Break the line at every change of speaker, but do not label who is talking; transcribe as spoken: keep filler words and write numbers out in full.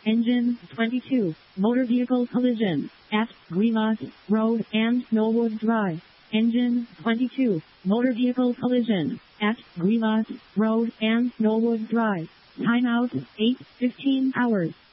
Engine twenty-two, motor vehicle collision, at Grimas Road and Knollwood Drive. Engine twenty-two, motor vehicle collision, at Grimas Road and Knollwood Drive. Timeout, eight fifteen hours.